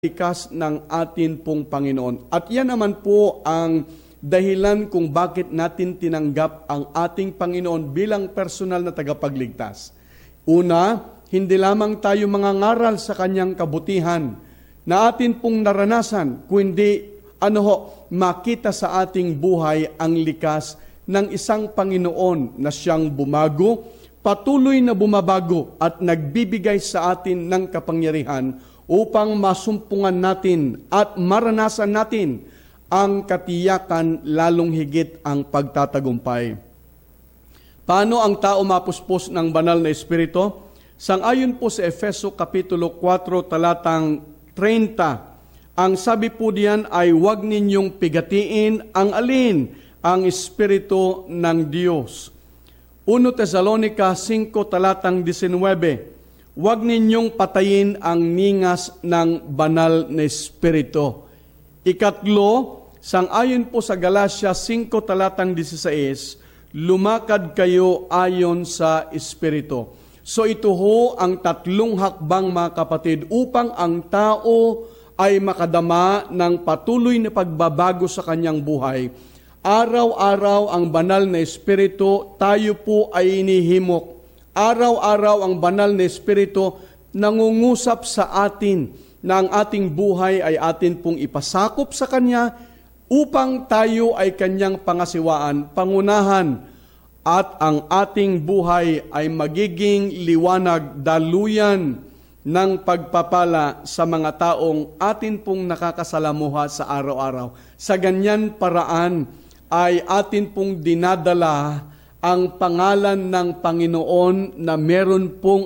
likas ng atin pong Panginoon. At yan naman po ang dahilan kung bakit natin tinanggap ang ating Panginoon bilang personal na tagapagligtas. Una, hindi lamang tayo mangangaral sa kanyang kabutihan na atin pong naranasan, kundi makita sa ating buhay ang likas ng isang Panginoon na siyang bumago, patuloy na bumabago at nagbibigay sa atin ng kapangyarihan upang masumpungan natin at maranasan natin ang katiyakan, lalong higit ang pagtatagumpay. Paano ang tao mapuspos ng banal na Espiritu? Sang-ayon po sa Efeso Kapitulo 4, talatang 30, ang sabi po diyan ay huwag ninyong pigatiin ang alin, ang Espiritu ng Diyos. 1 Tesalonica 5, talatang 19, huwag ninyong patayin ang ningas ng banal na Espiritu. Ikatlo, sang-ayon po sa Galatia 5 talatang 16, lumakad kayo ayon sa Espiritu. So ito ho ang tatlong hakbang, mga kapatid, upang ang tao ay makadama ng patuloy na pagbabago sa kanyang buhay. Araw-araw ang banal na Espiritu, tayo po ay inihimok. Araw-araw ang banal na Espiritu nangungusap sa atin na ang ating buhay ay atin pong ipasakop sa Kanya upang tayo ay Kanyang pangasiwaan, pangunahan, at ang ating buhay ay magiging liwanag, daluyan ng pagpapala sa mga taong atin pong nakakasalamuha sa araw-araw. Sa ganyan paraan ay atin pong dinadala ang pangalan ng Panginoon na meron pong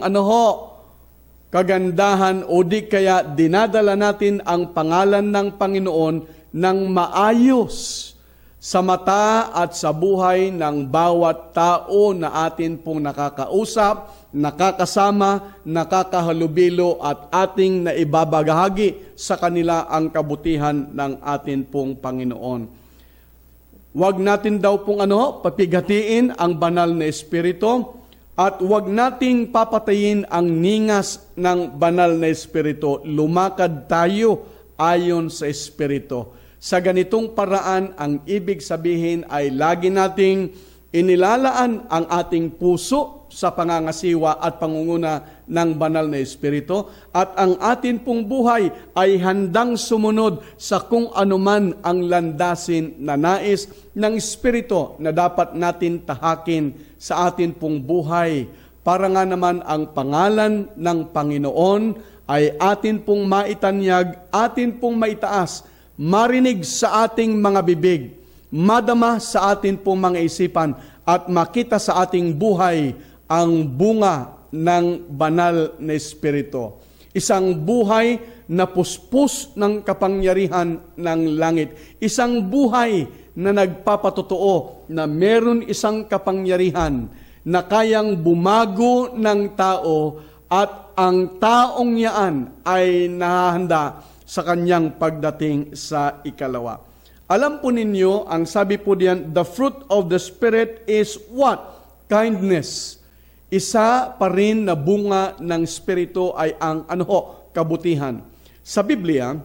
kagandahan, o di kaya dinadala natin ang pangalan ng Panginoon ng maayos sa mata at sa buhay ng bawat tao na atin pong nakakausap, nakakasama, nakakahalubilo at ating naibabagahagi sa kanila ang kabutihan ng atin pong Panginoon. Huwag natin daw pong papigatiin ang banal na Espiritu at huwag nating papatayin ang ningas ng banal na Espiritu. Lumakad tayo ayon sa Espiritu. Sa ganitong paraan, ang ibig sabihin ay lagi nating inilalaan ang ating puso sa pangangasiwa at pangunguna ng banal na Espiritu at ang atin pong buhay ay handang sumunod sa kung anuman ang landasin na nais ng Espiritu na dapat natin tahakin sa atin pong buhay para nga naman ang pangalan ng Panginoon ay atin pong maitanyag, atin pong maitaas, marinig sa ating mga bibig, madama sa atin pong mga isipan at makita sa ating buhay ang bunga ng banal na Espiritu. Isang buhay na puspos ng kapangyarihan ng langit. Isang buhay na nagpapatotoo na meron isang kapangyarihan na kayang bumago ng tao at ang taong yaan ay nahahanda sa kanyang pagdating sa ikalawa. Alam po ninyo, ang sabi po diyan, the fruit of the Spirit is what? Kindness. Isa pa rin na bunga ng Espiritu ay ang kabutihan. Sa Biblia,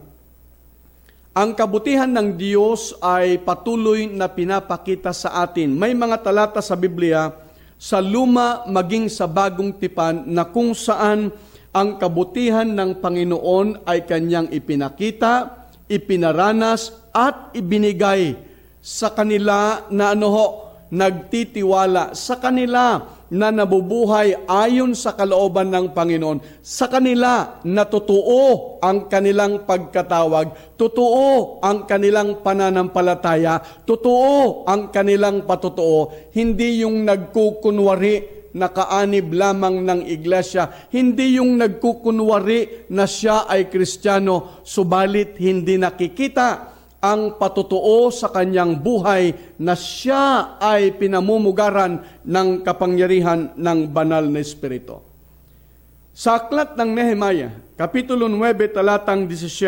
ang kabutihan ng Diyos ay patuloy na pinapakita sa atin. May mga talata sa Biblia, sa luma maging sa bagong tipan, na kung saan ang kabutihan ng Panginoon ay kanyang ipinakita, ipinaranas, at ibinigay sa kanila na nagtitiwala, sa kanila na nabubuhay ayon sa kalooban ng Panginoon, sa kanila na totoo ang kanilang pagkatawag, totoo ang kanilang pananampalataya, totoo ang kanilang patotoo, hindi yung nagkukunwari na kaanib lamang ng iglesia, hindi yung nagkukunwari na siya ay Kristiyano, subalit hindi nakikita ang patotoo sa kanyang buhay na siya ay pinamumugaran ng kapangyarihan ng banal na Espiritu. Sa aklat ng Nehemiah, Kapitulo 9, talatang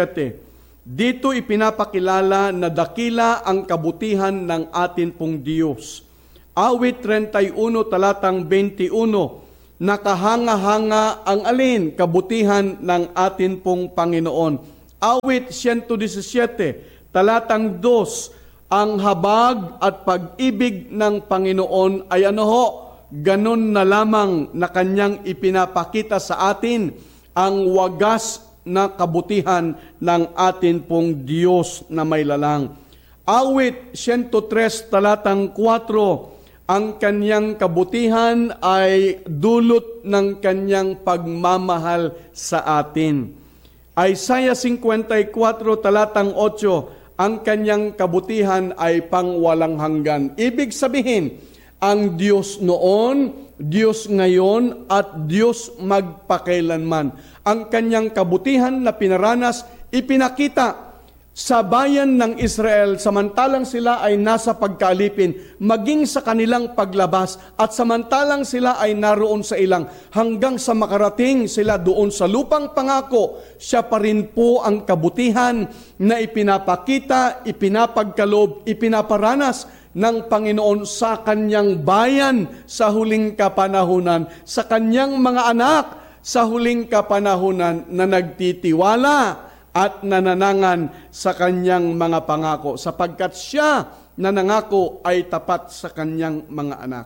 17, dito ipinapakilala na dakila ang kabutihan ng atin pong Diyos. Awit 31, talatang 21, nakahanga-hanga ang alin? Kabutihan ng atin pong Panginoon. Awit 117, talatang 2, ang habag at pag-ibig ng Panginoon ay ano ho? Ganon na lamang na Kanyang ipinapakita sa atin ang wagas na kabutihan ng atin pong Diyos na may lalang. Awit 103, talatang 4, ang Kanyang kabutihan ay dulot ng Kanyang pagmamahal sa atin. Isaiah 54, talatang 8, ang Kanyang kabutihan ay pangwalang hanggan. Ibig sabihin, ang Diyos noon, Diyos ngayon, at Diyos magpakailanman. Ang Kanyang kabutihan na pinaranas, ipinakita sa bayan ng Israel, samantalang sila ay nasa pagkaalipin, maging sa kanilang paglabas, at samantalang sila ay naroon sa ilang, hanggang sa makarating sila doon sa lupang pangako, siya pa rin po ang kabutihan na ipinapakita, ipinapagkaloob, ipinaparanas ng Panginoon sa Kanyang bayan sa huling kapanahunan, sa Kanyang mga anak sa huling kapanahunan na nagtitiwala at nananangan sa Kanyang mga pangako, sapagkat siya na nangako ay tapat sa Kanyang mga anak.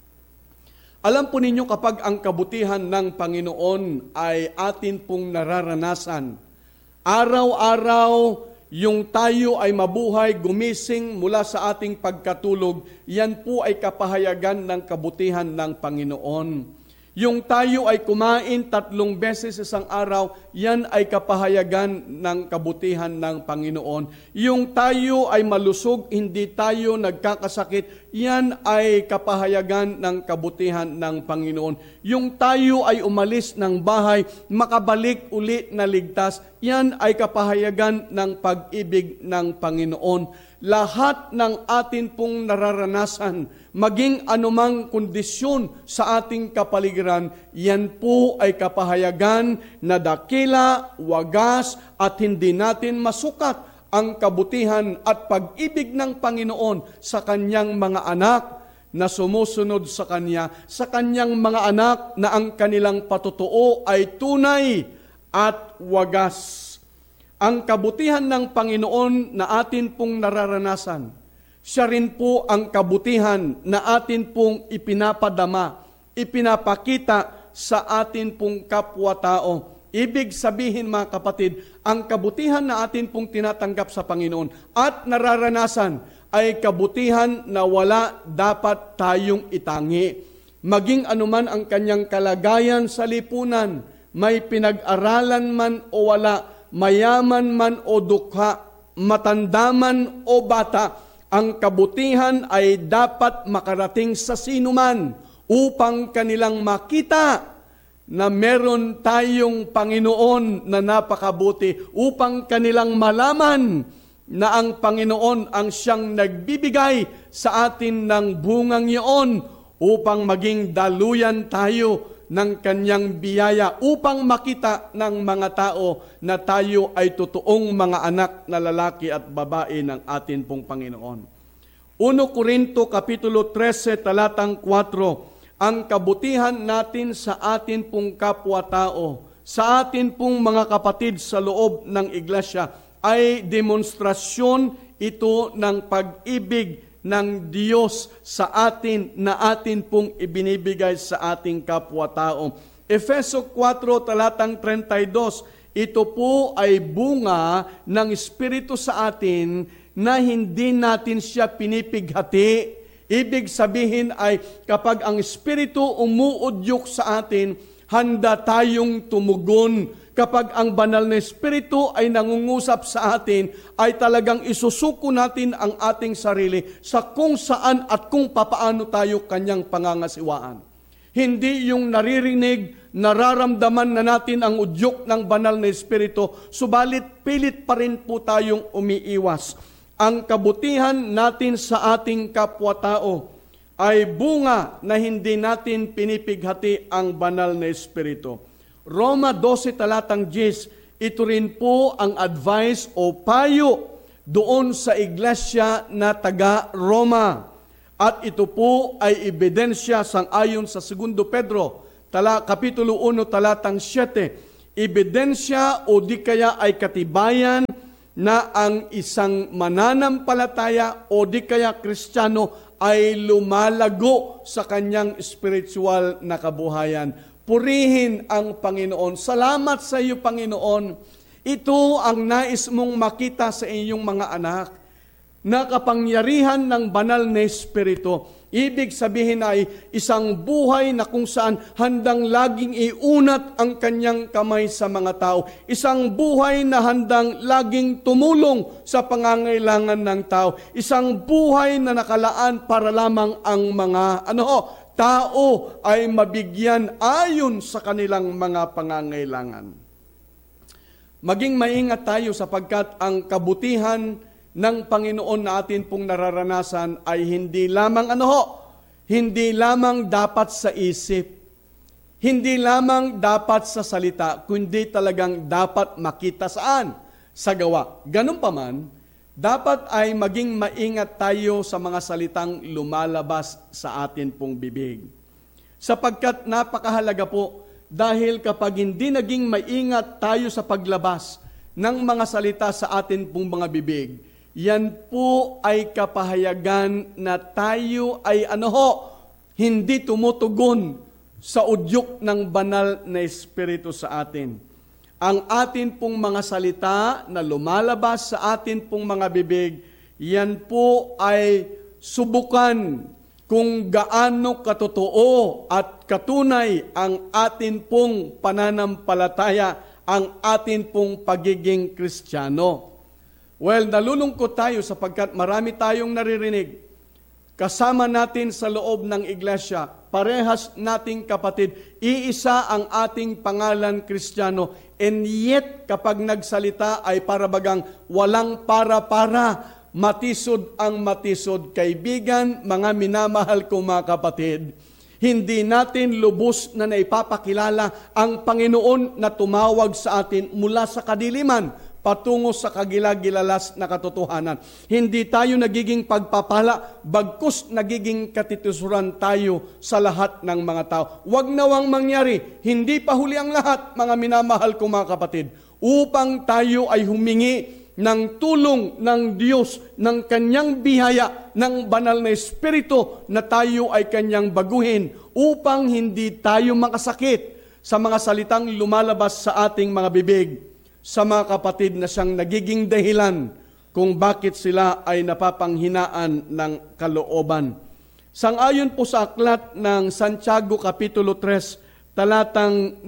Alam po ninyo, kapag ang kabutihan ng Panginoon ay atin pong nararanasan, araw-araw yung tayo ay mabuhay, gumising mula sa ating pagkatulog, yan po ay kapahayagan ng kabutihan ng Panginoon. Yung tayo ay kumain 3 beses isang araw, yan ay kapahayagan ng kabutihan ng Panginoon. Yung tayo ay malusog, hindi tayo nagkakasakit, yan ay kapahayagan ng kabutihan ng Panginoon. Yung tayo ay umalis ng bahay, makabalik uli na ligtas, yan ay kapahayagan ng pag-ibig ng Panginoon. Lahat ng atin pong nararanasan, maging anumang kondisyon sa ating kapaligiran, yan po ay kapahayagan na dakila, wagas, at hindi natin masukat ang kabutihan at pag-ibig ng Panginoon sa Kanyang mga anak na sumusunod sa Kanya, sa Kanyang mga anak na ang kanilang patutuo ay tunay at wagas. Ang kabutihan ng Panginoon na atin pong nararanasan, siya rin po ang kabutihan na atin pong ipinapadama, ipinapakita sa atin pong kapwa-tao. Ibig sabihin, mga kapatid, ang kabutihan na atin pong tinatanggap sa Panginoon at nararanasan ay kabutihan na wala dapat tayong itangi. Maging anuman ang kanyang kalagayan sa lipunan, may pinag-aralan man o wala, mayaman man o dukha, matanda man o bata, ang kabutihan ay dapat makarating sa sinuman upang kanilang makita na meron tayong Panginoon na napakabuti, upang kanilang malaman na ang Panginoon ang siyang nagbibigay sa atin ng bungang iyon upang maging daluyan tayo ng Kanyang biyaya, upang makita ng mga tao na tayo ay totoong mga anak na lalaki at babae ng atin pong Panginoon. 1 Corinto Kapitulo 13, talatang 4, ang kabutihan natin sa atin pong kapwa-tao, sa atin pong mga kapatid sa loob ng iglesia, ay demonstrasyon ito ng pag-ibig ng Diyos sa atin na atin pong ibinibigay sa ating kapwa-tao. Efeso 4, talatang 32, ito po ay bunga ng Espiritu sa atin na hindi natin siya pinipighati. Ibig sabihin ay kapag ang Espiritu umuudyok sa atin, handa tayong tumugon. Kapag ang banal na Espiritu ay nangungusap sa atin, ay talagang isusuko natin ang ating sarili sa kung saan at kung papaano tayo Kanyang pangangasiwaan. Hindi yung naririnig, nararamdaman na natin ang udyok ng banal na Espiritu, subalit pilit pa rin po tayong umiiwas. Ang kabutihan natin sa ating kapwa-tao ay bunga na hindi natin pinipighati ang banal na Espiritu. Roma 12, talatang 10, ito rin po ang advice o payo doon sa iglesia na taga-Roma. At ito po ay ebidensya sang-ayon sa 2 Pedro, Kapitulo 1, talatang 7. ebidensya o di kaya ay katibayan na ang isang mananampalataya o di kaya Kristiyano ay lumalago sa kanyang spiritual na kabuhayan. Purihin ang Panginoon. Salamat sa iyo, Panginoon. Ito ang nais mong makita sa iyong mga anak, na kapangyarihan ng banal na Espiritu. Ibig sabihin ay isang buhay na kung saan handang laging iunat ang kanyang kamay sa mga tao. Isang buhay na handang laging tumulong sa pangangailangan ng tao. Isang buhay na nakalaan para lamang ang mga tao ay mabigyan ayon sa kanilang mga pangangailangan. Maging maingat tayo sapagkat ang kabutihan ng Panginoon na atin pong nararanasan ay hindi lamang hindi lamang dapat sa isip, hindi lamang dapat sa salita, kundi talagang dapat makita saan? Sa gawa. Ganun pa man, dapat ay maging maingat tayo sa mga salitang lumalabas sa atin pong bibig. Sapagkat napakahalaga po, dahil kapag hindi naging maingat tayo sa paglabas ng mga salita sa atin pong mga bibig, yan po ay kapahayagan na tayo ay hindi tumutugon sa udyok ng banal na Espiritu sa atin. Ang atin pong mga salita na lumalabas sa atin pong mga bibig, yan po ay subukan kung gaano katotoo at katunay ang atin pong pananampalataya, ang atin pong pagiging Kristiyano. Well, nalulungkot tayo sapagkat marami tayong naririnig. Kasama natin sa loob ng iglesia, parehas nating kapatid, iisa ang ating pangalan Kristiyano, and yet kapag nagsalita ay parabagang walang para-para, matisod ang matisod. Kaibigan, mga minamahal kong mga kapatid, hindi natin lubos na naipapakilala ang Panginoon na tumawag sa atin mula sa kadiliman patungo sa kagilagilalas na katotohanan. Hindi tayo nagiging pagpapala, bagkus nagiging katitusuran tayo sa lahat ng mga tao. Huwag nawang mangyari, hindi pa huli ang lahat, mga minamahal kong mga kapatid, upang tayo ay humingi ng tulong ng Diyos, ng Kanyang biyaya, ng banal na Espiritu na tayo ay Kanyang baguhin upang hindi tayo makasakit sa mga salitang lumalabas sa ating mga bibig, sa mga kapatid na siyang nagiging dahilan kung bakit sila ay napapanghinaan ng kalooban. Sangayon po sa aklat ng Santiago Kapitulo 3, talatang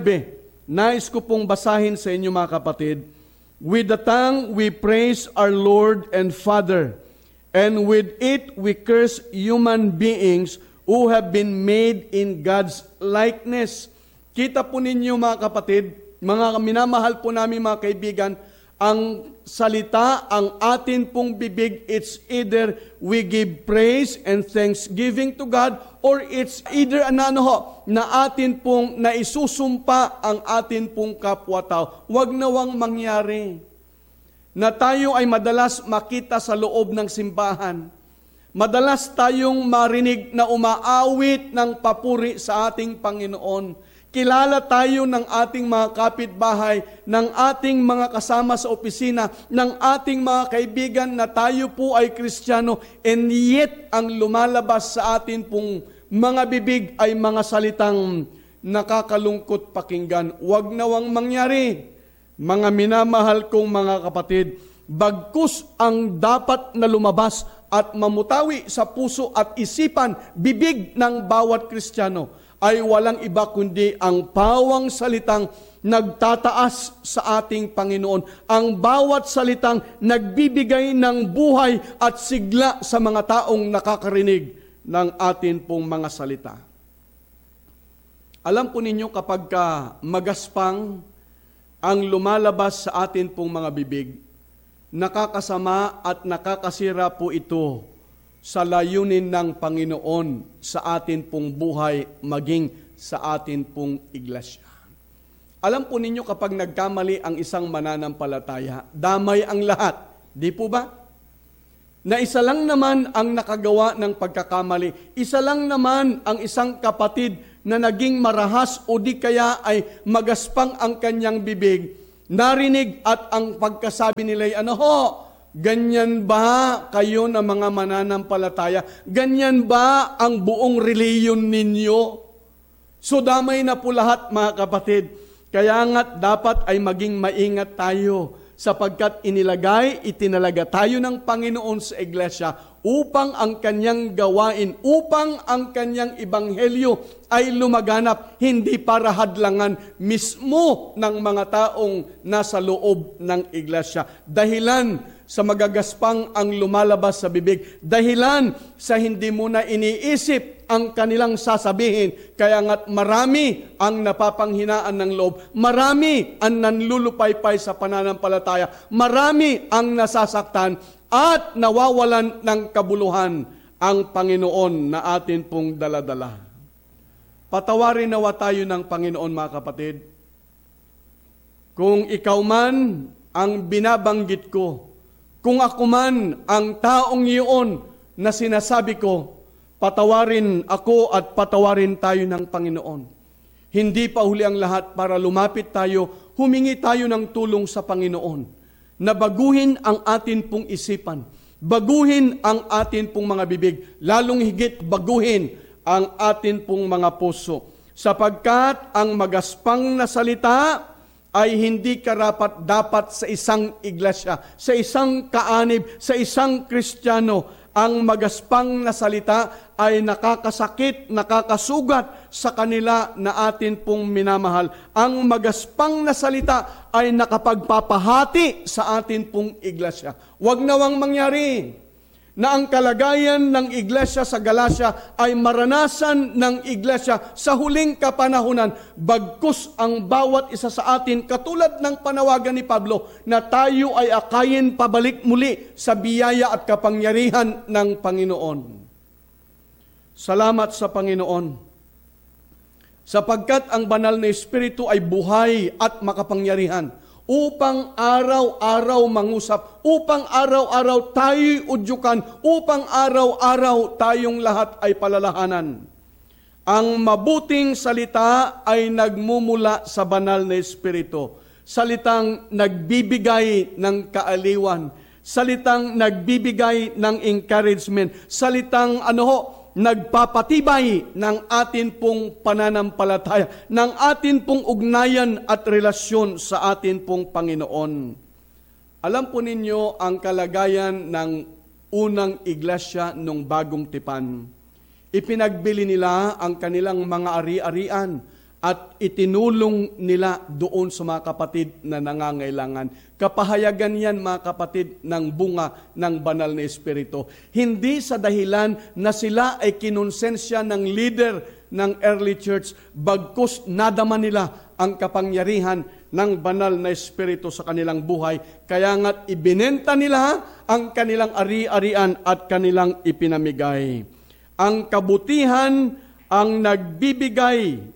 9, nais ko pong basahin sa inyo mga kapatid. With the tongue we praise our Lord and Father, and with it we curse human beings who have been made in God's likeness. Kita po ninyo mga kapatid, mga minamahal po namin mga kaibigan, ang salita, ang atin pong bibig, it's either we give praise and thanksgiving to God, or it's either na atin pong naisusumpa ang atin pong kapwa-tao. Huwag nawang mangyari na tayo ay madalas makita sa loob ng simbahan. Madalas tayong marinig na umaawit ng papuri sa ating Panginoon. Kilala tayo ng ating mga kapitbahay, ng ating mga kasama sa opisina, ng ating mga kaibigan na tayo po ay Kristiyano, and yet ang lumalabas sa atin pong mga bibig ay mga salitang nakakalungkot pakinggan. Huwag nawang mangyari, mga minamahal kong mga kapatid, bagkus ang dapat na lumabas at mamutawi sa puso at isipan, bibig ng bawat Kristiyano, ay walang iba kundi ang pawang salitang nagtataas sa ating Panginoon. Ang bawat salitang nagbibigay ng buhay at sigla sa mga taong nakakarinig ng atin pong mga salita. Alam po ninyo kapag magaspang ang lumalabas sa atin pong mga bibig, nakakasama at nakakasira po ito sa layunin ng Panginoon sa atin pong buhay, maging sa atin pong iglesia. Alam po ninyo kapag nagkamali ang isang mananampalataya, damay ang lahat. Di po ba? Na isa lang naman ang nakagawa ng pagkakamali. Isa lang naman ang isang kapatid na naging marahas o di kaya ay magaspang ang kanyang bibig, narinig at ang pagkasabi nila ay ganyan ba kayo na mga mananampalataya? Ganyan ba ang buong reliyon ninyo? So damay na po lahat mga kapatid. Kaya nga't dapat ay maging maingat tayo sapagkat itinalaga tayo ng Panginoon sa iglesia upang ang kanyang gawain, upang ang kanyang ebanghelyo ay lumaganap, hindi para hadlangan mismo ng mga taong nasa loob ng iglesia. Dahilan sa magagaspang ang lumalabas sa bibig, dahilan sa hindi muna iniisip ang kanilang sasabihin, kaya nga't marami ang napapanghinaan ng loob, marami ang nanlulupaypay sa pananampalataya, marami ang nasasaktan at nawawalan ng kabuluhan ang Panginoon na atin pong daladala. Patawarin nawa tayo ng Panginoon mga kapatid. Kung ikaw man ang binabanggit ko, kung ako man ang taong iyon na sinasabi ko, patawarin ako at patawarin tayo ng Panginoon. Hindi pa huli ang lahat para lumapit tayo, humingi tayo ng tulong sa Panginoon na baguhin ang atin pong isipan, baguhin ang atin pong mga bibig, lalong higit baguhin ang atin pong mga puso. Sapagkat ang magaspang na salita ay hindi karapat-dapat sa isang iglesia, sa isang kaanib, sa isang Kristiyano. Ang magaspang na salita ay nakakasakit, nakakasugat sa kanila na atin pong minamahal. Ang magaspang na salita ay nakapagpapahati sa atin pong iglesia. Huwag nawang mangyari na ang kalagayan ng iglesia sa Galacia ay maranasan ng iglesia sa huling kapanahunan, bagkus ang bawat isa sa atin, katulad ng panawagan ni Pablo, na tayo ay akayin pabalik muli sa biyaya at kapangyarihan ng Panginoon. Salamat sa Panginoon, sapagkat ang banal na Espiritu ay buhay at makapangyarihan, upang araw-araw mangusap, upang araw-araw tayo'y udyukan, upang araw-araw tayong lahat ay palalahanan. Ang mabuting salita ay nagmumula sa banal na Espiritu. Salitang nagbibigay ng kaaliwan, salitang nagbibigay ng encouragement, salitang nagpapatibay ng atin pong pananampalataya, ng atin pong ugnayan at relasyon sa atin pong Panginoon. Alam po ninyo ang kalagayan ng unang iglesia nung bagong tipan. Ipinagbili nila ang kanilang mga ari-arian at itinulong nila doon sa mga kapatid na nangangailangan. Kapahayagan yan mga kapatid ng bunga ng banal na Espiritu. Hindi sa dahilan na sila ay kinonsensya ng leader ng early church, bagkus nadama nila ang kapangyarihan ng banal na Espiritu sa kanilang buhay. Kaya nga't ibinenta nila ang kanilang ari-arian at kanilang ipinamigay. Ang kabutihan ang nagbibigay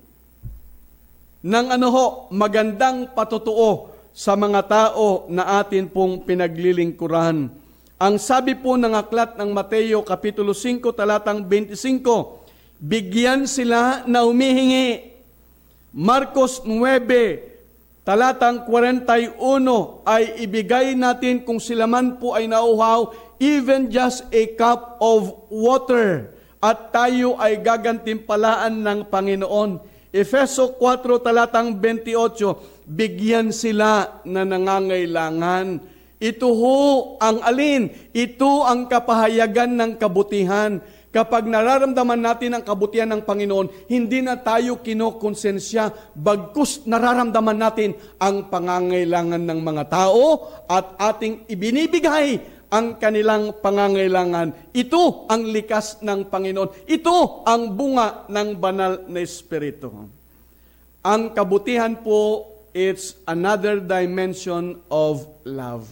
ng magandang patutuo sa mga tao na atin pong pinaglilingkuran. Ang sabi po ng aklat ng Mateo Kapitulo 5, talatang 25, bigyan sila na humihingi. Marcos 9, talatang 41, ay ibigay natin kung sila man po ay nauhaw, even just a cup of water, at tayo ay gagantimpalaan ng Panginoon. Efeso 4, talatang 28, bigyan sila na nangangailangan. Ito ho ang alin? Ito ang kapahayagan ng kabutihan. Kapag nararamdaman natin ang kabutihan ng Panginoon, hindi na tayo kinokonsensya, bagkus nararamdaman natin ang pangangailangan ng mga tao at ating ibinibigay ang kanilang pangangailangan. Ito ang likas ng Panginoon. Ito ang bunga ng banal na Espiritu. Ang kabutihan po, it's another dimension of love.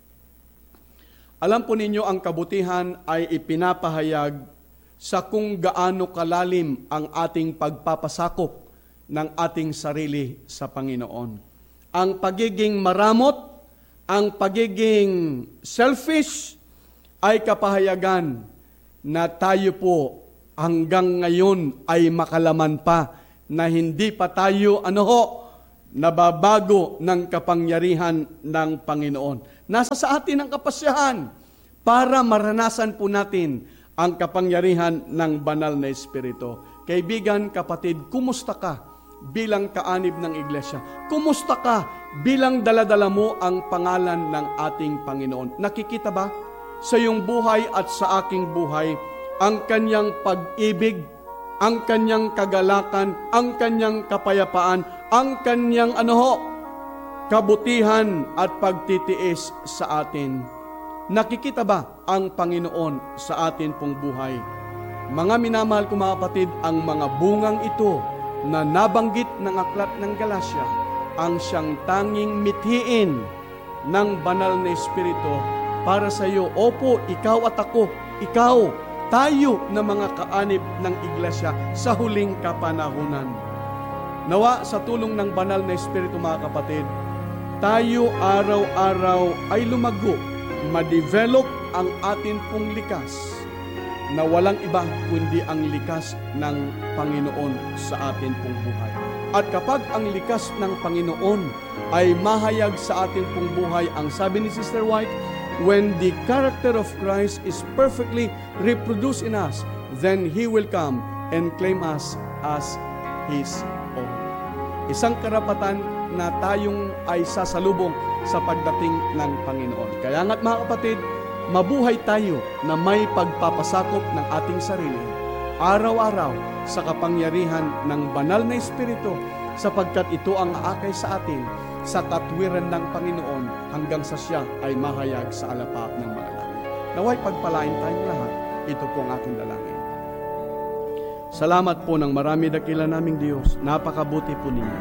Alam po ninyo, ang kabutihan ay ipinapahayag sa kung gaano kalalim ang ating pagpapasakop ng ating sarili sa Panginoon. Ang pagiging maramot, ang pagiging selfish ay kapahayagan na tayo po hanggang ngayon ay makalaman pa na hindi pa tayo nababago ng kapangyarihan ng Panginoon. Nasa sa atin ang kapasyahan para maranasan po natin ang kapangyarihan ng banal na Espiritu. Kaibigan, kapatid, kumusta ka bilang kaanib ng iglesia? Kumusta ka bilang daladala mo ang pangalan ng ating Panginoon? Nakikita ba sa iyong buhay at sa aking buhay ang kanyang pag-ibig, ang kanyang kagalakan, ang kanyang kapayapaan, ang kanyang kabutihan at pagtitiis sa atin? Nakikita ba ang Panginoon sa atin pong buhay? Mga minamahal ko mga kapatid, ang mga bungang ito na nabanggit ng aklat ng Galacia, ang siyang tanging mithiin ng banal na Espiritu para sa iyo. Opo, ikaw at ako, tayo na mga kaanib ng iglesia sa huling kapanahunan. Nawa sa tulong ng banal na Espiritu mga kapatid, tayo araw-araw ay lumago, ma-develop ang atin pong likas na walang iba kundi ang likas ng Panginoon sa atin pong buhay. At kapag ang likas ng Panginoon ay mahayag sa atin pong buhay, ang sabi ni Sister White, when the character of Christ is perfectly reproduced in us, then He will come and claim us as His own. Isang karapatan na tayong ay sasalubong sa pagdating ng Panginoon. Kaya nga't mga kapatid, mabuhay tayo na may pagpapasakop ng ating sarili araw-araw sa kapangyarihan ng banal na Espiritu, sapagkat ito ang aakay sa atin sa katwiran ng Panginoon hanggang sa siya ay mahayag sa alapaap ng mga langit. Naway pagpalain tayong lahat. Ito po ang aking dalangin. Salamat po ng marami dakila naming Diyos. Napakabuti po ninyo.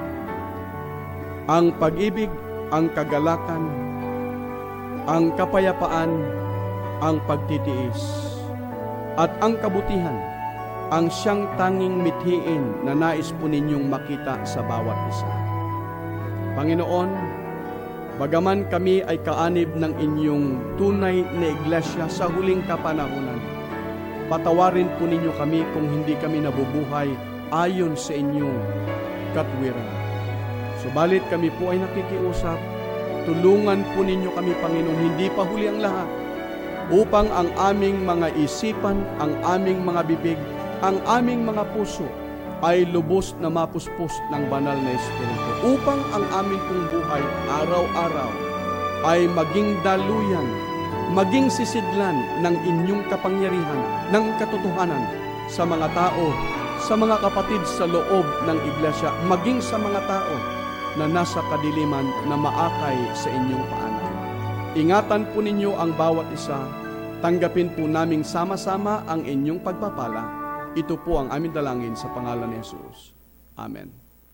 Ang pag-ibig, ang kagalakan, ang kapayapaan, ang pagtitiis, at ang kabutihan, ang siyang tanging mithiin na nais po ninyong makita sa bawat isa. Panginoon, bagaman kami ay kaanib ng inyong tunay na iglesia sa huling kapanahunan, patawarin po ninyo kami kung hindi kami nabubuhay ayon sa inyong katwiran. Subalit kami po ay nakikiusap, tulungan po ninyo kami, Panginoon, hindi pa huli ang lahat, upang ang aming mga isipan, ang aming mga bibig, ang aming mga puso ay lubos na mapuspos ng banal na Espiritu, upang ang aming pong buhay araw-araw ay maging daluyan, maging sisidlan ng inyong kapangyarihan, ng katotohanan sa mga tao, sa mga kapatid sa loob ng iglesia, maging sa mga tao na nasa kadiliman na maakay sa inyong paanan. Ingatan po ninyo ang bawat isa, tanggapin po naming sama-sama ang inyong pagpapala. Ito po ang aming dalangin sa pangalan ni Jesus. Amen.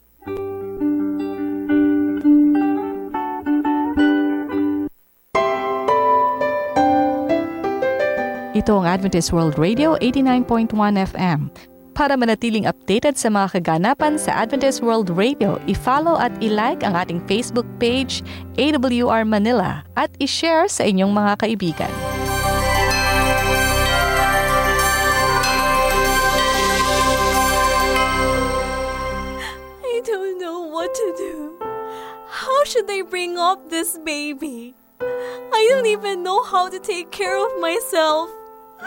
Ito ang Adventist World Radio 89.1 FM. Para manatiling updated sa mga kaganapan sa Adventist World Radio, i-follow at i-like ang ating Facebook page, AWR Manila, at i-share sa inyong mga kaibigan. I don't know what to do. How should I bring up this baby? I don't even know how to take care of myself.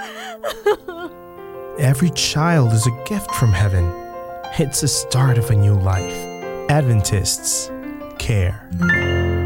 Every child is a gift from heaven. It's the start of a new life. Adventists care.